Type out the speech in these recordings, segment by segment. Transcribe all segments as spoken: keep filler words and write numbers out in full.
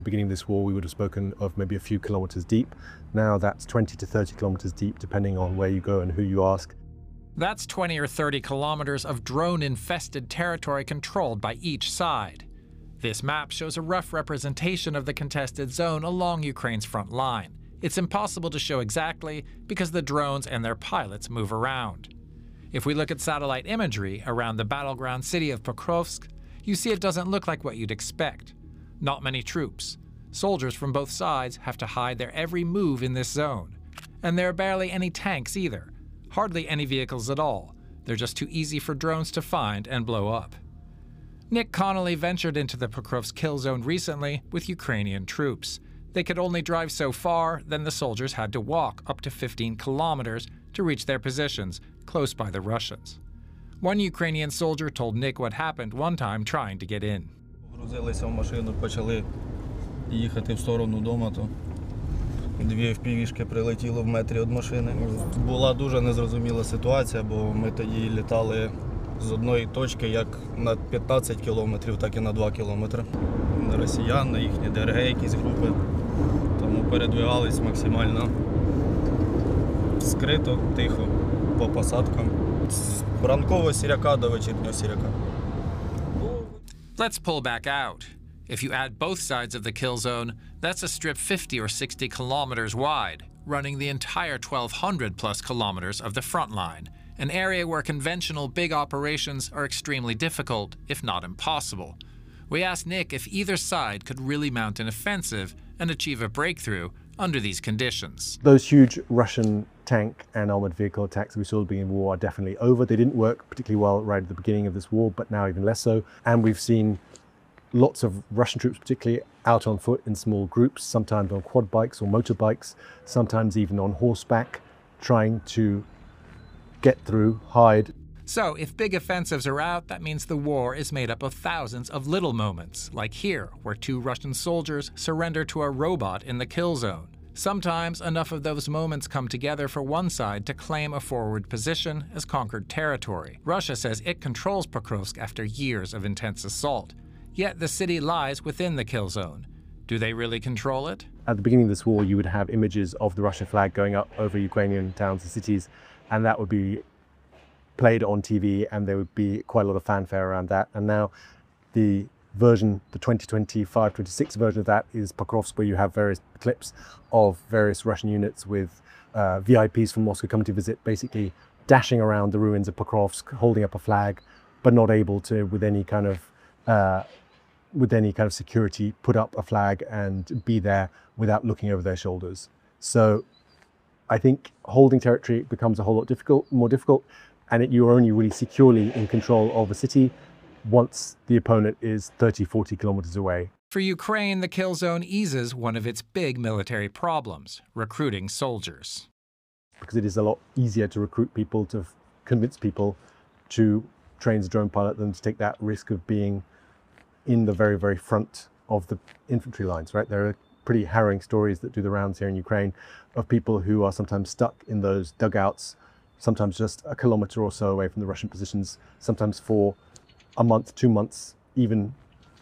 Beginning of this war, we would have spoken of maybe a few kilometers deep. Now that's twenty to thirty kilometers deep, depending on where you go and who you ask. That's twenty or thirty kilometers of drone-infested territory controlled by each side. This map shows a rough representation of the contested zone along Ukraine's front line. It's impossible to show exactly because the drones and their pilots move around. If we look at satellite imagery around the battleground city of Pokrovsk, you see it doesn't look like what you'd expect. Not many troops. Soldiers from both sides have to hide their every move in this zone. And there are barely any tanks either. Hardly any vehicles at all. They're just too easy for drones to find and blow up. Nick Connolly ventured into the Pokrovsk kill zone recently with Ukrainian troops. They could only drive so far, then the soldiers had to walk up to fifteen kilometers to reach their positions, close by the Russians. One Ukrainian soldier told Nick what happened one time trying to get in. Грузилися в машину, почали їхати в сторону дому, то дві еф пі ві-шки прилетіло в метрі від машини. Була дуже незрозуміла ситуація, бо ми тоді літали з одної точки як на п'ятнадцять кілометрів, так і на два кілометри. На росіян, на їхні де ер ге якісь групи, тому передвигались максимально скрито, тихо, по посадкам. З ранкового сіряка до вечірнього сіряка. Let's pull back out. If you add both sides of the kill zone, that's a strip fifty or sixty kilometers wide, running the entire twelve hundred plus kilometers of the front line, an area where conventional big operations are extremely difficult, if not impossible. We asked Nick if either side could really mount an offensive and achieve a breakthrough under these conditions. Those huge Russian tank and armored vehicle attacks we saw at the beginning of the war are definitely over. They didn't work particularly well right at the beginning of this war, but now even less so. And we've seen lots of Russian troops, particularly out on foot in small groups, sometimes on quad bikes or motorbikes, sometimes even on horseback, trying to get through, hide. So if big offensives are out, that means the war is made up of thousands of little moments, like here, where two Russian soldiers surrender to a robot in the kill zone. Sometimes enough of those moments come together for one side to claim a forward position as conquered territory. Russia says it controls Pokrovsk after years of intense assault. Yet the city lies within the kill zone. Do they really control it? At the beginning of this war, you would have images of the Russian flag going up over Ukrainian towns and cities, and that would be played on T V, and there would be quite a lot of fanfare around that. And now the version, the twenty twenty-five twenty-six version of that is Pokrovsk, where you have various clips of various Russian units with uh, V I Ps from Moscow coming to visit, basically dashing around the ruins of Pokrovsk, holding up a flag, but not able to, with any kind of uh, with any kind of security, put up a flag and be there without looking over their shoulders. So I think holding territory becomes a whole lot difficult, more difficult, and it, you're only really securely in control of a city once the opponent is thirty, forty kilometers away. For Ukraine, the kill zone eases one of its big military problems, recruiting soldiers. Because it is a lot easier to recruit people, to convince people to train as a drone pilot than to take that risk of being in the very, very front of the infantry lines, right? There are pretty harrowing stories that do the rounds here in Ukraine of people who are sometimes stuck in those dugouts, sometimes just a kilometer or so away from the Russian positions, sometimes for a month, two months, even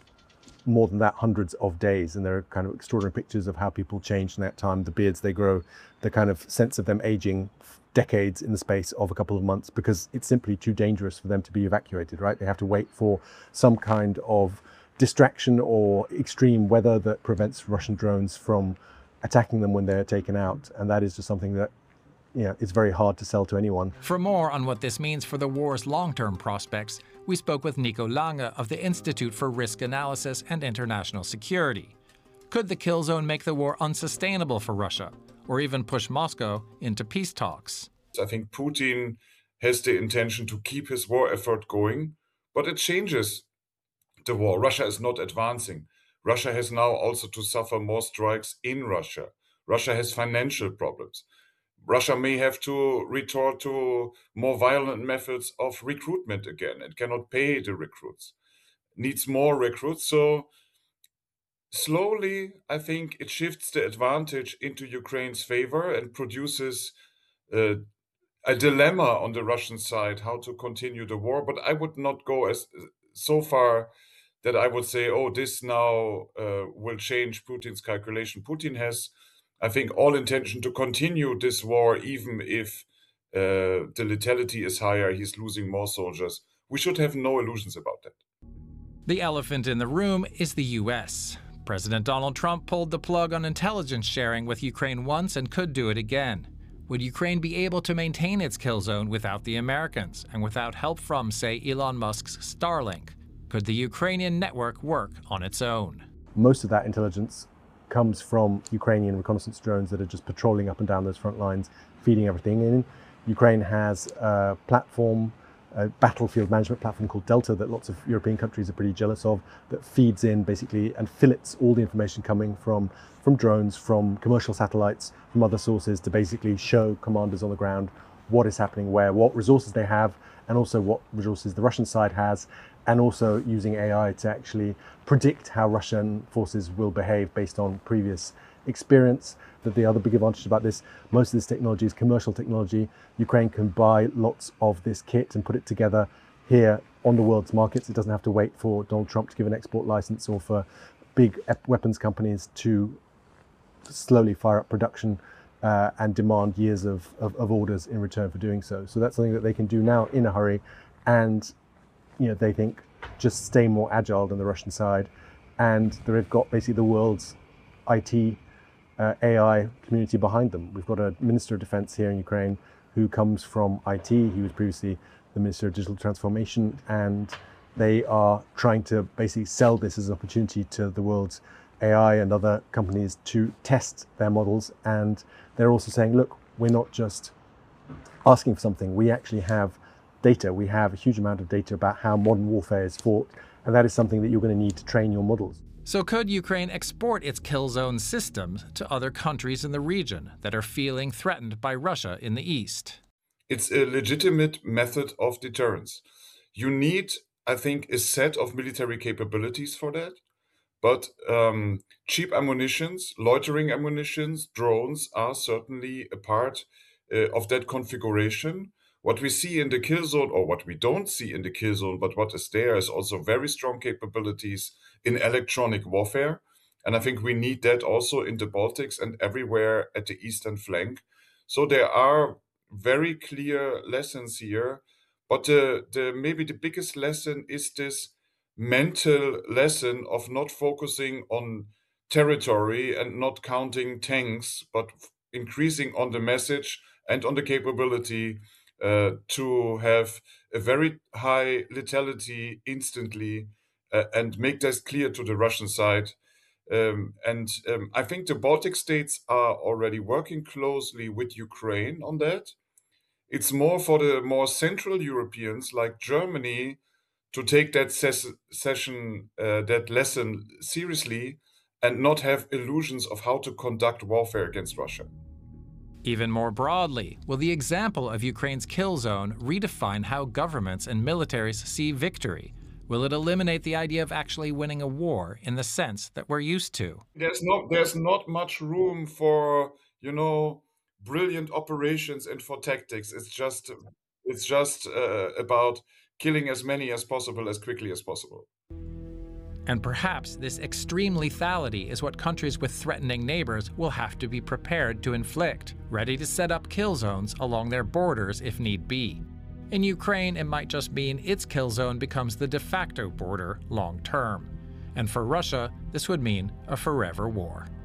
more than that, hundreds of days. And there are kind of extraordinary pictures of how people change in that time, the beards they grow, the kind of sense of them aging decades in the space of a couple of months, because it's simply too dangerous for them to be evacuated, right? They have to wait for some kind of distraction or extreme weather that prevents Russian drones from attacking them when they're taken out. And that is just something that, you know, it's very hard to sell to anyone. For more on what this means for the war's long-term prospects, we spoke with Nico Lange of the Institute for Risk Analysis and International Security. Could the kill zone make the war unsustainable for Russia, or even push Moscow into peace talks? I think Putin has the intention to keep his war effort going, but it changes the war. Russia is not advancing. Russia has now also to suffer more strikes in Russia. Russia has financial problems. Russia may have to resort to more violent methods of recruitment again. It cannot pay the recruits. It needs more recruits. So slowly, I think it shifts the advantage into Ukraine's favor and produces uh, a dilemma on the Russian side how to continue the war. But I would not go as so far that I would say, oh, this now uh, will change Putin's calculation. Putin has, I think, all intention to continue this war, even if uh, the lethality is higher, he's losing more soldiers. We should have no illusions about that. The elephant in the room is the U S. President Donald Trump pulled the plug on intelligence sharing with Ukraine once and could do it again. Would Ukraine be able to maintain its kill zone without the Americans and without help from, say, Elon Musk's Starlink? Could the Ukrainian network work on its own? Most of that intelligence comes from Ukrainian reconnaissance drones that are just patrolling up and down those front lines, feeding everything in. Ukraine has a platform, a battlefield management platform called Delta that lots of European countries are pretty jealous of, that feeds in basically and fillets all the information coming from, from drones, from commercial satellites, from other sources to basically show commanders on the ground what is happening where, what resources they have, and also what resources the Russian side has, and also using A I to actually predict how Russian forces will behave based on previous experience. That the other big advantage about this, most of this technology is commercial technology. Ukraine can buy lots of this kit and put it together here on the world's markets. It doesn't have to wait for Donald Trump to give an export license or for big weapons companies to slowly fire up production uh, and demand years of, of, of orders in return for doing so. So that's something that they can do now in a hurry, and you know, they think just stay more agile than the Russian side. And they've got basically the world's I T Uh, A I community behind them. We've got a Minister of Defense here in Ukraine who comes from I T. He was previously the Minister of Digital Transformation, and they are trying to basically sell this as an opportunity to the world's A I and other companies to test their models. And they're also saying, look, we're not just asking for something. We actually have data. We have a huge amount of data about how modern warfare is fought, and that is something that you're going to need to train your models. So could Ukraine export its kill zone systems to other countries in the region that are feeling threatened by Russia in the east? It's a legitimate method of deterrence. You need, I think, a set of military capabilities for that. But um, cheap ammunitions, loitering ammunitions, drones are certainly a part uh, of that configuration. What we see in the kill zone, or what we don't see in the kill zone, but what is there, is also very strong capabilities in electronic warfare. And I think we need that also in the Baltics and everywhere at the eastern flank. So there are very clear lessons here. But the, the maybe the biggest lesson is this mental lesson of not focusing on territory and not counting tanks, but increasing on the message and on the capability uh, to have a very high lethality instantly uh, and make that clear to the Russian side. Um, and um, I think the Baltic states are already working closely with Ukraine on that. It's more for the more central Europeans like Germany to take that ses- session, uh, that lesson seriously and not have illusions of how to conduct warfare against Russia. Even more broadly, will the example of Ukraine's kill zone redefine how governments and militaries see victory? Will it eliminate the idea of actually winning a war in the sense that we're used to? There's not, there's not much room for, you know, brilliant operations and for tactics. It's just, it's just uh, about killing as many as possible as quickly as possible. And perhaps this extreme lethality is what countries with threatening neighbors will have to be prepared to inflict, ready to set up kill zones along their borders if need be. In Ukraine, it might just mean its kill zone becomes the de facto border long term. And for Russia, this would mean a forever war.